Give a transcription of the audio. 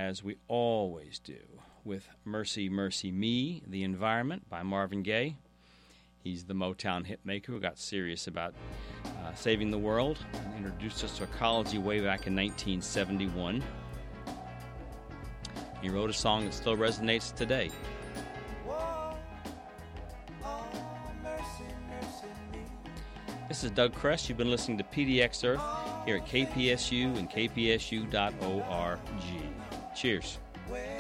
as we always do, with Mercy, Mercy Me, The Environment by Marvin Gaye. He's the Motown hitmaker who got serious about saving the world and introduced us to ecology way back in 1971. He wrote a song that still resonates today. This is Doug Kress. You've been listening to PDX Earth here at KPSU and kpsu.org. Cheers.